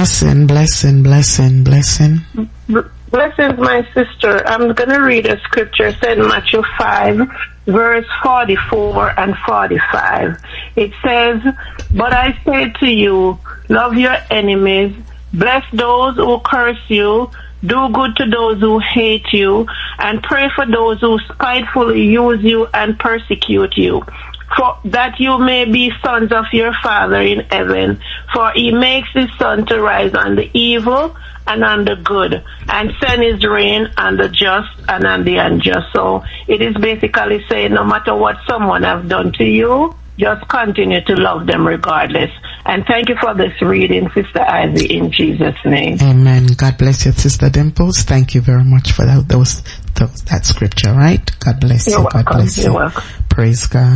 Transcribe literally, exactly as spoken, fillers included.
Blessing, blessing, blessing, blessing. Blessings, my sister. I'm going to read a scripture said in Matthew five, verse forty-four and forty-five. It says, "But I say to you, love your enemies, bless those who curse you, do good to those who hate you, and pray for those who spitefully use you and persecute you, for that you may be sons of your Father in heaven. For he makes his sun to rise on the evil and on the good, and send his rain on the just and on the unjust." So it is basically saying no matter what someone has done to you, just continue to love them regardless. And thank you for this reading, Sister Ivy, in Jesus' name. Amen. God bless you, Sister Dimples. Thank you very much for that, those, those that scripture, right? God bless you. You're welcome. God bless you. You're welcome. Praise God.